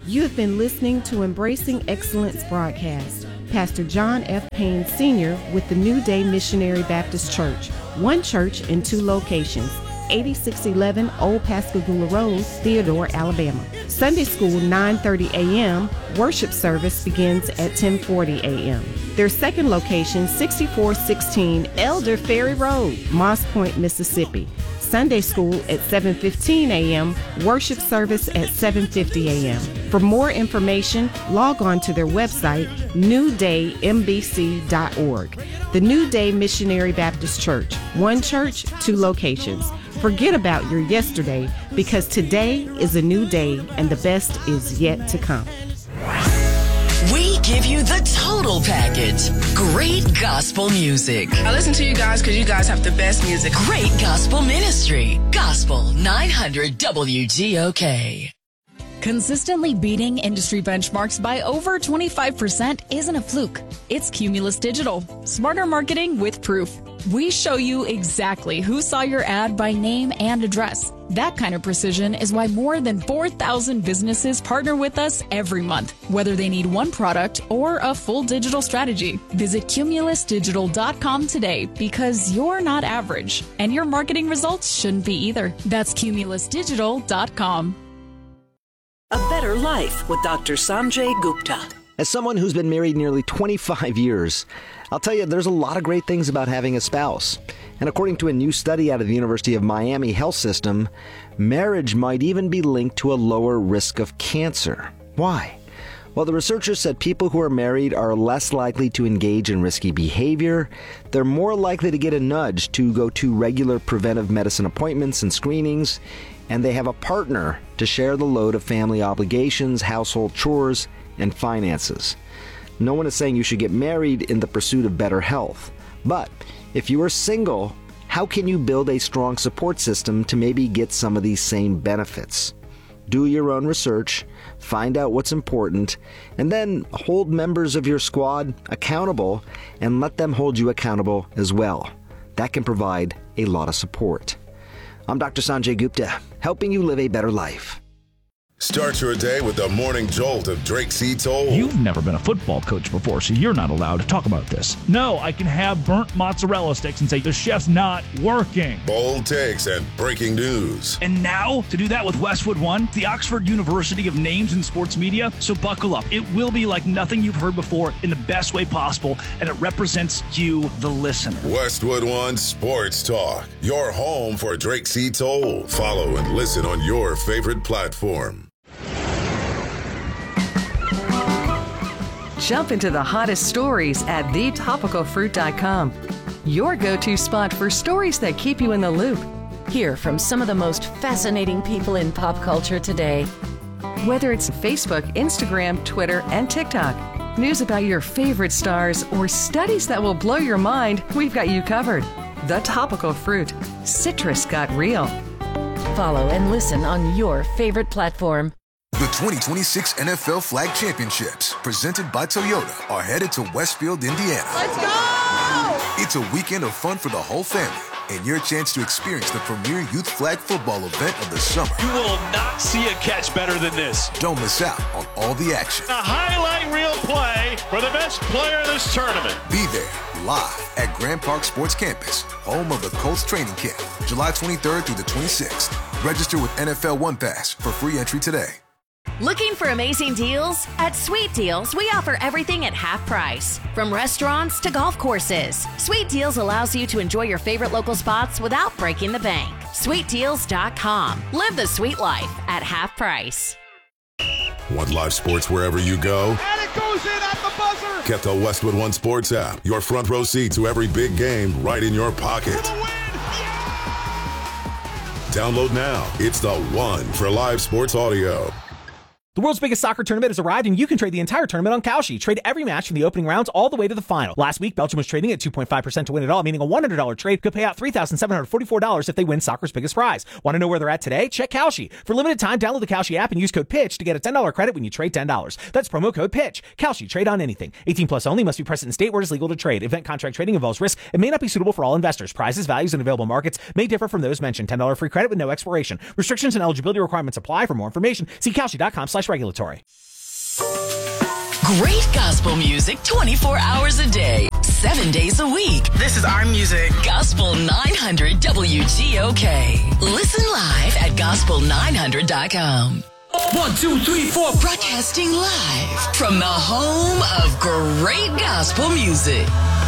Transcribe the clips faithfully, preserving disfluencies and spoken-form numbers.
You have been listening to Embracing Excellence broadcast. Pastor John F. Payne Senior with the New Day Missionary Baptist Church. One church in two locations. eighty-six eleven Old Pascagoula Road, Theodore, Alabama. Sunday school nine thirty a.m. Worship service begins at ten forty a.m. Their second location sixty-four sixteen Elder Ferry Road, Moss Point, Mississippi. Sunday school at seven fifteen a.m. Worship service at seven fifty a.m. For more information, log on to their website, new day m b c dot org. The New Day Missionary Baptist Church. One church, two locations. Forget about your yesterday, because today is a new day and the best is yet to come. We give you the total package. Great gospel music. I listen to you guys because you guys have the best music. Great gospel ministry. Gospel nine hundred W G O K. Consistently beating industry benchmarks by over twenty-five percent isn't a fluke. It's Cumulus Digital. Smarter marketing with proof. We show you exactly who saw your ad by name and address. That kind of precision is why more than four thousand businesses partner with us every month, whether they need one product or a full digital strategy. Visit cumulus digital dot com today, because you're not average, and your marketing results shouldn't be either. That's cumulus digital dot com. A Better Life with Doctor Sanjay Gupta. As someone who's been married nearly twenty-five years, I'll tell you there's a lot of great things about having a spouse. And according to a new study out of the University of Miami Health System, marriage might even be linked to a lower risk of cancer. Why? Well, the researchers said people who are married are less likely to engage in risky behavior, they're more likely to get a nudge to go to regular preventive medicine appointments and screenings, and they have a partner to share the load of family obligations, household chores, and finances. No one is saying you should get married in the pursuit of better health. But if you are single, how can you build a strong support system to maybe get some of these same benefits? Do your own research, find out what's important, and then hold members of your squad accountable and let them hold you accountable as well. That can provide a lot of support. I'm Doctor Sanjay Gupta, helping you live a better life. Start your day with the morning jolt of Drake C. Toll. You've never been a football coach before, so you're not allowed to talk about this. No, I can have burnt mozzarella sticks and say the chef's not working. Bold takes and breaking news. And now, to do that with Westwood One, the Oxford University of Names in Sports Media, so buckle up. It will be like nothing you've heard before in the best way possible, and it represents you, the listener. Westwood One Sports Talk, your home for Drake C. Toll. Follow and listen on your favorite platform. Jump into the hottest stories at the topical fruit dot com. Your go-to spot for stories that keep you in the loop. Hear from some of the most fascinating people in pop culture today. Whether it's Facebook, Instagram, Twitter, and TikTok, news about your favorite stars, or studies that will blow your mind, we've got you covered. The Topical Fruit. Citrus got real. Follow and listen on your favorite platform. The twenty twenty-six N F L Flag Championships, presented by Toyota, are headed to Westfield, Indiana. Let's go! It's a weekend of fun for the whole family, and your chance to experience the premier youth flag football event of the summer. You will not see a catch better than this. Don't miss out on all the action. A highlight reel play for the best player in this tournament. Be there, live at Grand Park Sports Campus, home of the Colts training camp, July twenty-third through the twenty-sixth. Register with N F L One Pass for free entry today. Looking for amazing deals? At Sweet Deals, we offer everything at half price. From restaurants to golf courses, Sweet Deals allows you to enjoy your favorite local spots without breaking the bank. sweet deals dot com. Live the sweet life at half price. Want live sports wherever you go? And it goes in at the buzzer! Get the Westwood One Sports app. Your front row seat to every big game right in your pocket. For the win! Yeah! Download now. It's the one for live sports audio. The world's biggest soccer tournament has arrived, and you can trade the entire tournament on Kalshi. Trade every match from the opening rounds all the way to the final. Last week, Belgium was trading at two point five percent to win it all, meaning a one hundred dollars trade could pay out three thousand seven hundred forty-four dollars if they win soccer's biggest prize. Want to know where they're at today? Check Kalshi. For limited time, download the Kalshi app and use code PITCH to get a ten dollars credit when you trade ten dollars. That's promo code PITCH. Kalshi. Trade on anything. eighteen plus only. Must be present in state where it is legal to trade. Event contract trading involves risk and may not be suitable for all investors. Prizes, values, and available markets may differ from those mentioned. ten dollars free credit with no expiration. Restrictions and eligibility requirements apply. For more information, see Kalshi dot com slash plus regulatory. Great gospel music twenty-four hours a day, seven days a week. This is our music. Gospel nine hundred W G O K. Listen live at gospel nine hundred dot com. One, two, three, four. Broadcasting live from the home of great gospel music.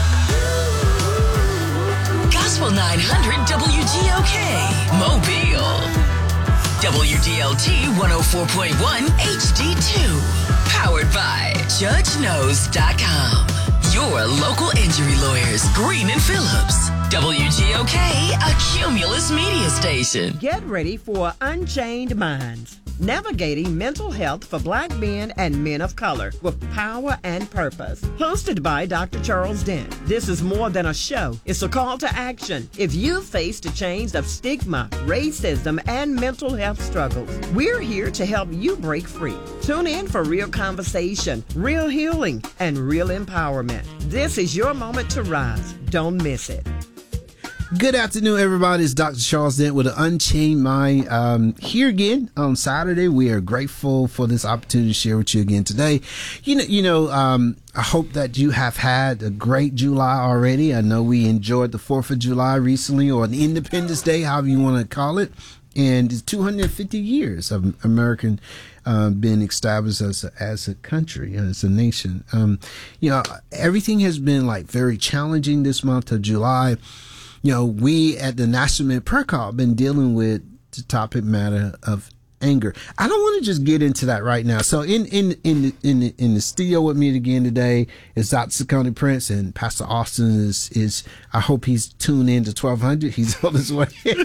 Gospel nine hundred W G O K, Mobile. W D L T one oh four point one H D two. Powered by judge knows dot com. Your local injury lawyers, Green and Phillips. W G O K, a Cumulus media station. Get ready for Unchained Minds. Navigating mental health for black men and men of color with power and purpose. Hosted by Doctor Charles Dent. This is more than a show. It's a call to action. If you face the chains of stigma, racism, and mental health struggles, we're here to help you break free. Tune in for real conversation, real healing, and real empowerment. This is your moment to rise. Don't miss it. Good afternoon, everybody. It's Doctor Charles Dent with an Unchained Mind. Um, here again on Saturday. We are grateful for this opportunity to share with you again today. You know, you know, um, I hope that you have had a great July already. I know we enjoyed the fourth of July recently, or the Independence Day, however you want to call it. And it's two hundred fifty years of American uh, being established as a, as a country, as a nation. Um, you know, everything has been like very challenging this month of July. You know, we at the National Prayer Call have been dealing with the topic matter of anger. I don't want to just get into that right now. So in in in the, in the, in the studio with me again today is Doctor Sakoni Prince, and Pastor Austin is is. I hope he's tuned in to twelve hundred. He's on his way.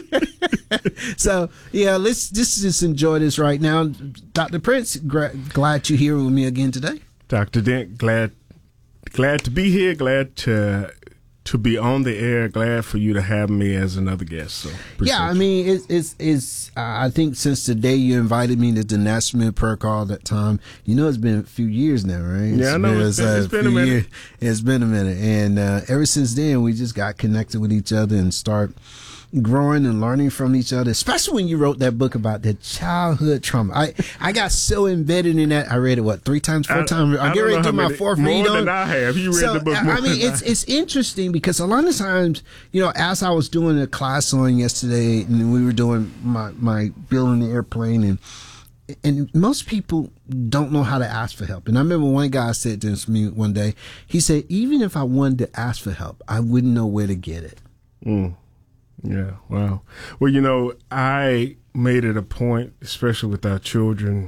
So yeah, let's just just enjoy this right now. Doctor Prince, gra- glad you're here with me again today. Doctor Dent, glad glad to be here. Glad to. To be on the air, glad for you to have me as another guest. So yeah, I mean, it's it's, it's uh, I think since the day you invited me to the National Prayer Call that time, you know, it's been a few years now, right? Yeah, it's I know. Been, it's, been, uh, it's been a minute. Years. It's been a minute, and uh, ever since then, we just got connected with each other and start growing and learning from each other, especially when you wrote that book about the childhood trauma. I, I got so embedded in that. I read it, what, three times, four I, times? I, I get ready to do my fourth more read on than I have. You read so, the book more I mean, it's it's interesting because a lot of times, you know, as I was doing a class on yesterday and we were doing my, my building the airplane, and and most people don't know how to ask for help. And I remember one guy said this to me one day. He said, even if I wanted to ask for help, I wouldn't know where to get it. Mm. Yeah, wow. Well, you know, I made it a point, especially with our children,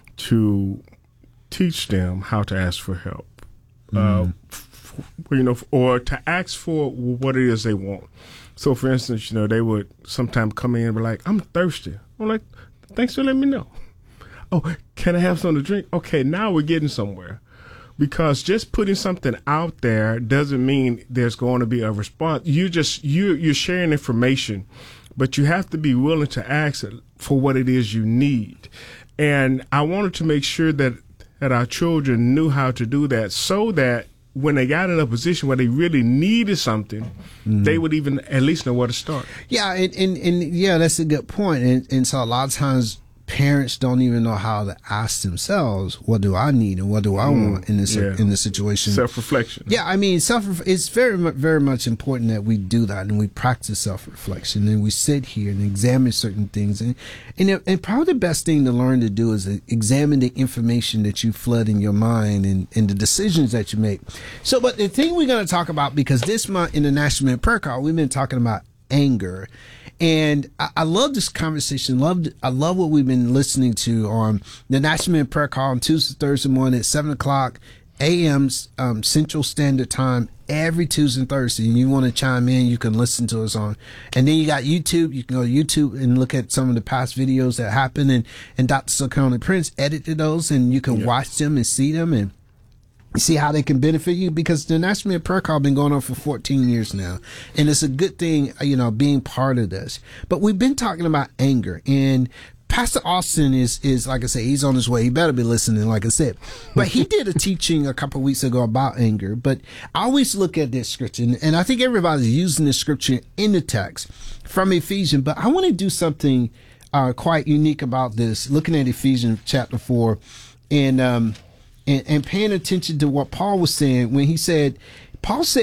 to teach them how to ask for help. Mm. Uh, f- you know, or to ask for what it is they want. So, for instance, you know, they would sometimes come in and be like, I'm thirsty. I'm like, thanks for letting me know. Oh, can I have something to drink? Okay, now we're getting somewhere. Because just putting something out there doesn't mean there's going to be a response. You just you you're sharing information, but you have to be willing to ask for what it is you need. And I wanted to make sure that that our children knew how to do that, so that when they got in a position where they really needed something, mm-hmm. they would even at least know where to start. Yeah, and, and, and yeah, that's a good point. And, and so a lot of times, parents don't even know how to ask themselves, what do I need and what do I mm, want in this yeah. in this situation? Self-reflection. Yeah, I mean, self. It's very, very much important that we do that and we practice self-reflection and we sit here and examine certain things. And and, and probably the best thing to learn to do is examine the information that you flood in your mind and, and the decisions that you make. So, but the thing we're going to talk about, because this month in the National Prayer Call, we've been talking about anger. And I, I love this conversation. Loved, I love what we've been listening to on the National Prayer Call on Tuesday, Thursday morning at seven o'clock a m Um, Central Standard Time every Tuesday and Thursday. And you want to chime in, you can listen to us on. And then you got YouTube. You can go to YouTube and look at some of the past videos that happened. And, and Doctor Sakoni Prince edited those, and you can yeah. watch them and see them and see how they can benefit you, because the National Prayer Call been going on for fourteen years now. And it's a good thing, you know, being part of this. But we've been talking about anger, and Pastor Austin is, is, like I said, he's on his way. He better be listening, like I said. But he did a teaching a couple of weeks ago about anger. But I always look at this scripture, and I think everybody's using this scripture in the text from Ephesians. But I want to do something are quite unique about this. Looking at Ephesians chapter four, and um, and, and paying attention to what Paul was saying when he said, Paul said.